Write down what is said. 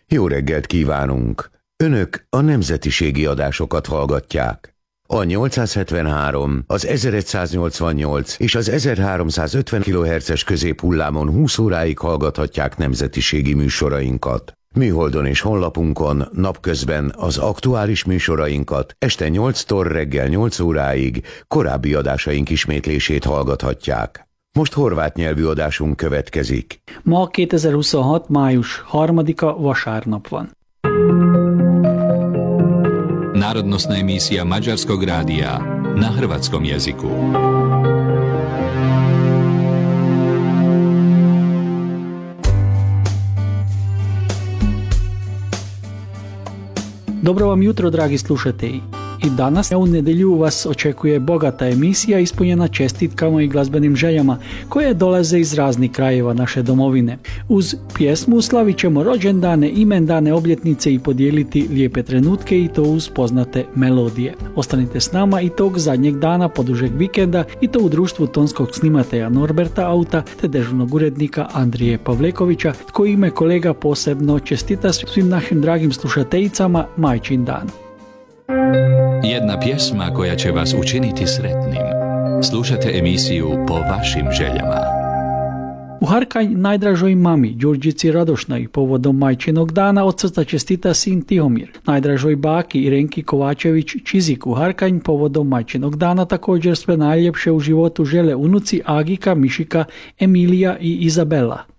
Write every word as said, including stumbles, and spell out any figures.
Jó reggelt kívánunk! Önök a nemzetiségi adásokat hallgatják. A nyolcszázhetvenhárom, az ezeregyszáznyolcvannyolc és az ezerháromszázötven kilohertzes középhullámon húsz óráig hallgathatják nemzetiségi műsorainkat. Műholdon és honlapunkon napközben az aktuális műsorainkat, este nyolctól reggel nyolc óráig korábbi adásaink ismétlését hallgathatják. Most horvát nyelvű adásunk következik. Ma kétezer-huszonhat. május harmadika vasárnap van. Narodnosna emisija Mađarskog radija na hrvatskom jeziku. Dobro vam jutro, dragi slušatelji. I danas u nedjelju vas očekuje bogata emisija ispunjena čestitkama i glazbenim željama koje dolaze iz raznih krajeva naše domovine. Uz pjesmu slavit ćemo rođendane, imendane, obljetnice i podijeliti lijepe trenutke i to uz poznate melodije. Ostanite s nama i tog zadnjeg dana podužeg vikenda i to u društvu tonskog snimatelja Norberta Auta te dežurnog urednika Andrije Pavlekovića, koji ime kolega posebno čestita svim našim dragim slušateljicama Majčin dan. Jedna pjesma koja će vas učiniti sretnim. Slušate emisiju Po vašim željama. U Harkanj najdražoj mami, Đurđici Radošnoj, povodom Majčinog dana od srca čestita sin Tihomir. Najdražoj baki Irenki Kovačević Čizik u Harkanj povodom Majčinog dana također sve najljepše u životu žele unuci Agika, Mišika, Emilija i Izabela.